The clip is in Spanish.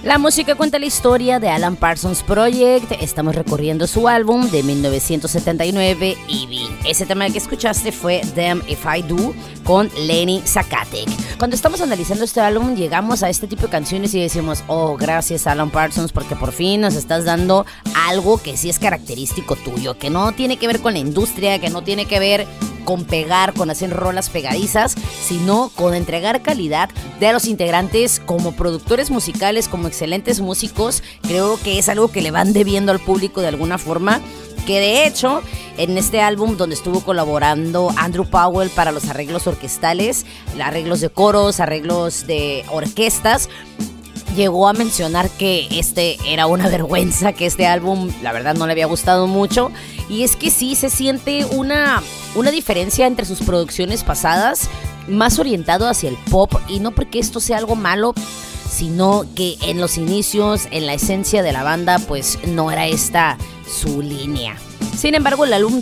La música cuenta la historia de Alan Parsons Project. Estamos recorriendo su álbum de 1979, Ivy. Ese tema que escuchaste fue Damn If I Do con Lenny Sakatek. Cuando estamos analizando este álbum llegamos a este tipo de canciones y decimos, oh, gracias Alan Parsons, porque por fin nos estás dando algo que sí es característico tuyo, que no tiene que ver con la industria, que no tiene que ver con pegar, con hacer rolas pegadizas, sino con entregar calidad de los integrantes como productores musicales, como excelentes músicos. Creo que es algo que le van debiendo al público de alguna forma, que de hecho en este álbum donde estuvo colaborando Andrew Powell para los arreglos orquestales, arreglos de coros, arreglos de orquestas, llegó a mencionar que era una vergüenza, que este álbum la verdad no le había gustado mucho. Y es que sí se siente una diferencia entre sus producciones pasadas, más orientado hacia el pop, y no porque esto sea algo malo, sino que en los inicios, en la esencia de la banda, pues no era esta su línea. Sin embargo, el álbum